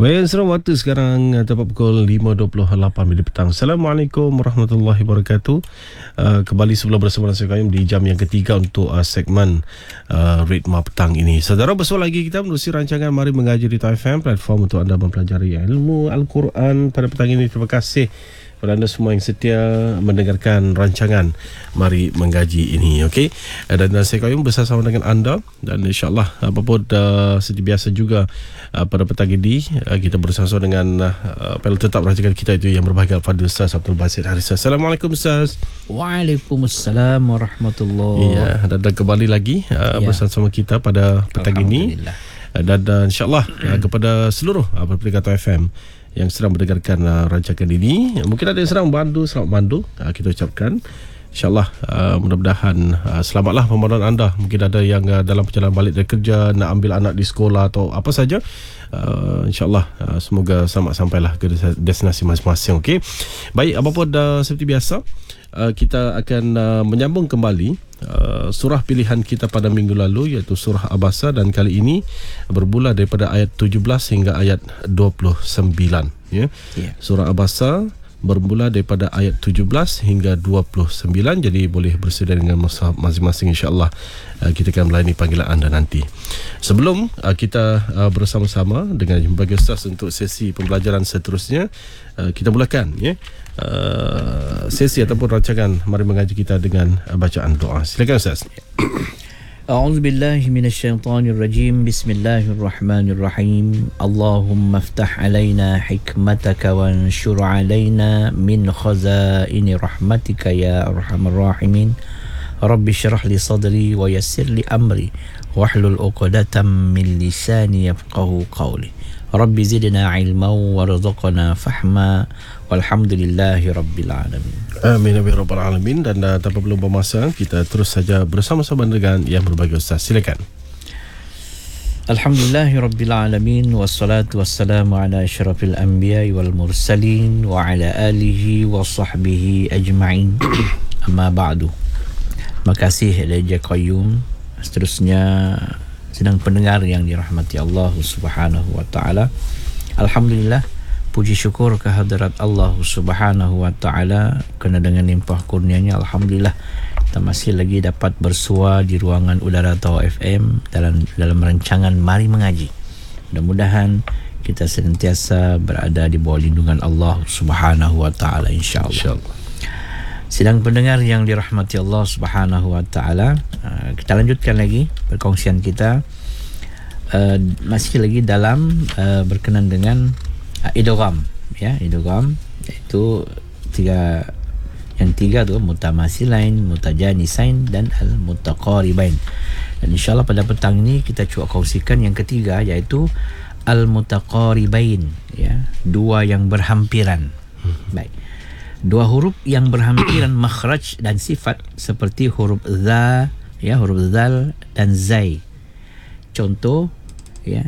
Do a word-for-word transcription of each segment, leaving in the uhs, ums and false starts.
Baik, sekarang waktu sekarang uh, tepat pukul lima dua puluh lapan minit petang. Assalamualaikum warahmatullahi wabarakatuh. Uh, kembali sebelum bersama saya Qayyum di jam yang ketiga untuk uh, segmen uh, Ritma Petang ini. Saudara, bersua lagi kita menerusi rancangan Mari Mengaji di T F M, platform untuk anda mempelajari ilmu Al-Quran pada petang ini. Terima kasih kepada anda semua yang setia mendengarkan rancangan Mari Menggaji ini. Okey, dan, dan saya Qayyum bersama dengan anda, dan insyaAllah apa pun uh, seperti biasa juga uh, pada petang ini uh, kita bersama dengan uh, panel tetap rancangan kita itu yang berbahagia Al-Fadhil Ustaz Abdul Basit Haris. Assalamualaikum Ustaz. Waalaikumsalam warahmatullahi. Ya, dan, dan kembali lagi uh, ya. bersama kita pada petang ini, uh, dan uh, insyaAllah uh, kepada seluruh uh, pendengar F M yang sedang mendengarkan uh, rancangan ini. Mungkin ada yang sedang mandu, selamat mandu, uh, kita ucapkan insyaAllah uh, mudah-mudahan uh, selamatlah pemanduan anda. Mungkin ada yang uh, dalam perjalanan balik dari kerja, nak ambil anak di sekolah atau apa saja. uh, InsyaAllah uh, semoga selamat sampailah ke destinasi masing-masing. Okay, baik, apa pun uh, seperti biasa, uh, kita akan uh, menyambung kembali Uh, surah pilihan kita pada minggu lalu, iaitu surah Abasa, dan kali ini bermula daripada ayat tujuh belas hingga ayat dua puluh sembilan, ya. Yeah. Surah Abasa bermula daripada ayat tujuh belas hingga dua puluh sembilan. Jadi boleh bersedia dengan mushaf masing-masing, insya-Allah. Uh, kita akan melayani panggilan anda nanti. Sebelum uh, kita uh, bersama-sama dengan bagi ustaz untuk sesi pembelajaran seterusnya, uh, kita mulakan, ya. Uh, sesi ataupun rancangan Mari Mengaji kita dengan uh, bacaan doa. Silakan Ustaz. A'udzubillahi minasyaitonirrajim. Bismillahirrahmanirrahim. Allahumma iftah alaina hikmataka wa anshur alaina min khazaini rahmatika ya arhamar rahimin. Rabbi syrah li sadri wa yassir li amri wahlul 'uqdatam min lisani yafqahu qawli. Rabbi zidna ilman warzuqna fahma walhamdulillahi rabbil alamin. Amin ya rabbal alamin. Dan uh, tanpa belum bermasa, kita terus saja bersama-sama dengan yang berbahagia Ustaz. Silakan. Alhamdulillahi rabbil alamin, wassalatu wassalamu ala asyrafil anbiya'i wal mursalin wa ala alihi wa sahbihi ajma'in. Amma ba'du. Makasih Raja Qayyum. Seterusnya sedang pendengar yang dirahmati Allah Subhanahu wa taala. Alhamdulillah, puji syukur kehadirat Allah Subhanahu wa taala, kerana dengan limpah kurnianya alhamdulillah kita masih lagi dapat bersua di ruangan udara Tawa F M dalam dalam rancangan Mari Mengaji. Mudah-mudahan kita senantiasa berada di bawah lindungan Allah Subhanahu wa taala, insya-Allah. Insya-Allah. Sidang pendengar yang dirahmati Allah Subhanahu wa taala, uh, kita lanjutkan lagi perkongsian kita, uh, masih lagi dalam uh, berkenan dengan uh, idgham, ya, idgham itu tiga, yang tiga tu mutamasilain, mutajanisain dan al mutaqaribain. Dan insyaallah pada petang ini kita cuba kongsikan yang ketiga, iaitu al mutaqaribain, ya, dua yang berhampiran. hmm. Baik. Dua huruf yang berhampiran makhraj dan sifat, seperti huruf za, ya, huruf zal dan zai. Contoh, ya,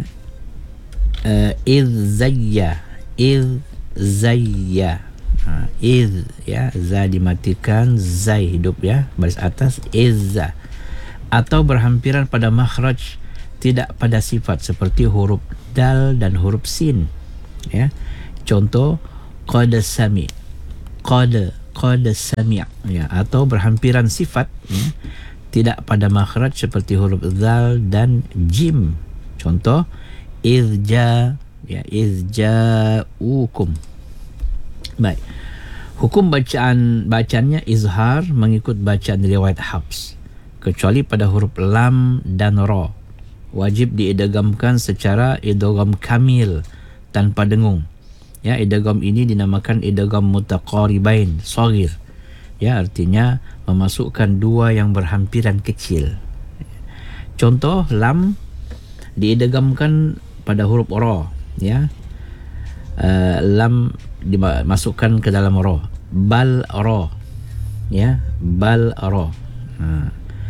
uh, iz zayya, iz zayya, uh, iz, ya, za dimatikan, zai hidup, ya, baris atas, izza. Atau berhampiran pada makhraj, tidak pada sifat, seperti huruf dal dan huruf sin, ya. Contoh, qad sami, qad qad sami', ya, atau berhampiran sifat, ya, tidak pada makhraj, seperti huruf zal dan jim. Contoh, izja, ya, izja'ukum. Baik. Hukum bacaan bacaannya izhar mengikut bacaan riwayat Hafs, kecuali pada huruf lam dan ra. Wajib diidghamkan secara idgham kamil tanpa dengung. Ya, idgham ini dinamakan idgham mutaqaribain shaghir. Ya, artinya memasukkan dua yang berhampiran kecil. Contoh, lam diidghamkan pada huruf ra, ya. Uh, lam dimasukkan ke dalam ra. Bal ra, ya, bal ra. Uh,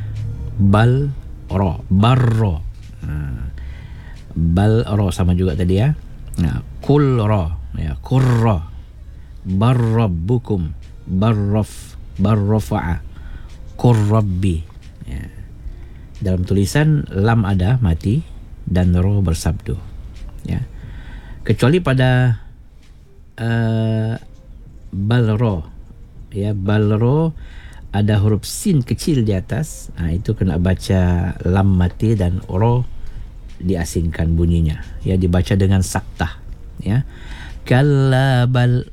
bal ra, barra. Uh, bal ra sama juga tadi, ya. Nah, kul ra, ya, qurra, barrabbukum, barraf, barrafa'a, qurrabbi, ya. Dalam tulisan lam ada mati dan ra bersabdu, ya. kecuali pada uh, balro, ya, balro ada huruf sin kecil di atas, ha, itu kena baca lam mati dan ro diasingkan bunyinya, ya, dibaca dengan saktah, ya. Kalla bal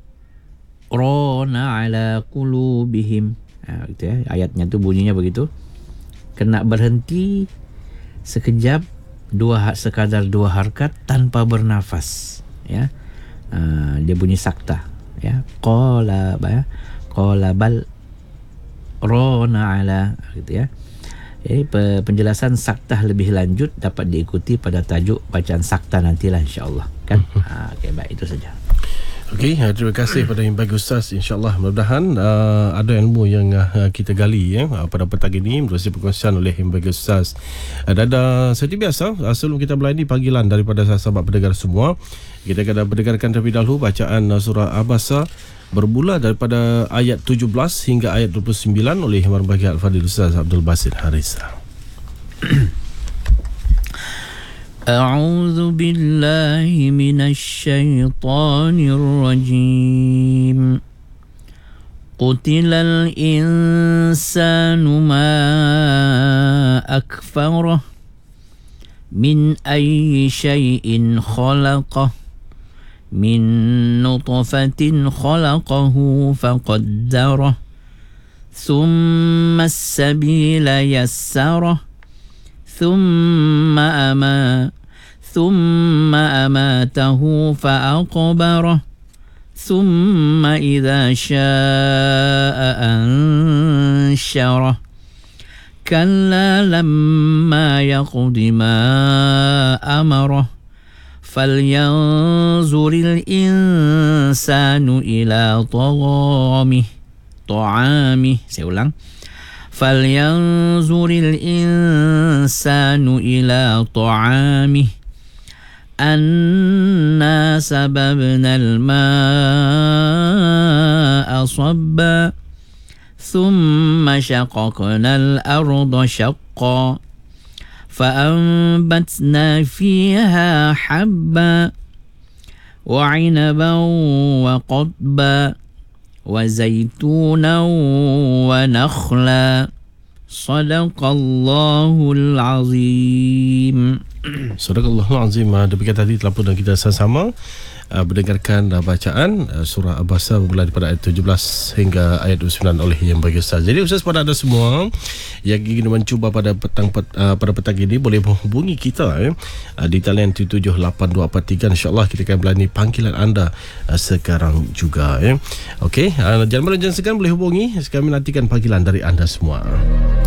rona ala qulubihim, ha, gitu ya, ayatnya tu bunyinya begitu, kena berhenti sekejap, dua sekadar dua harkat tanpa bernafas, ya. Uh, dia bunyi sakta, ya. Qala ba qala bal rona ala, gitu ya. Jadi penjelasan saktah lebih lanjut dapat diikuti pada tajuk bacaan sakta nantilah, insya-Allah, kan. Ha, okey, baik, itu saja. Okey, terima kasih kepada yang bagi Ustaz. InsyaAllah mudah-mudahan uh, ada ilmu yang uh, kita gali, ya, uh, pada petang ini melalui perkongsian oleh yang bagi Ustaz. Uh, dan uh, seperti biasa, uh, sebelum kita melayani panggilan daripada sahabat pendengar semua, kita akan mendengarkan terlebih dahulu bacaan uh, surah Abasa bermula daripada ayat tujuh belas hingga ayat dua puluh sembilan oleh Yang Berbahagia Al-Fadhil Ustaz Abdul Basit Harisa. أعوذ بالله من الشيطان الرجيم قتل الإنسان ما أكفره من أي شيء خلقه من نطفة خلقه فقدره ثم السبيل يسره ثم أما ثم أماته فأقبره ثم إذا شاء أنشره كلا لما يقض ما أمره فلينظر الإنسان إلى طعامه طعامه saya ulang فلينظر الإنسان إلى طعامه أنا سببنا الماء صبا ثم شققنا الأرض شقا فأنبتنا فيها حبا وعنبا وقضبا وزيتونا ونخلا صدق الله العظيم. Sadaqallahul Azim. Demikian tadi telah pun kita sama-sama uh, mendengarkan uh, bacaan uh, surah Abasa bermula daripada ayat tujuh belas hingga ayat dua puluh sembilan oleh Yang Bagi Ustaz. Jadi Ustaz, pada anda semua yang ingin mencuba pada petang uh, pada petang ini boleh menghubungi kita, eh, uh, di talian tujuh lapan dua empat tiga. InsyaAllah kita akan melayani panggilan anda uh, sekarang juga, eh. Okey, uh, jangan malu, jangan segan, boleh hubungi. Kami nantikan panggilan dari anda semua.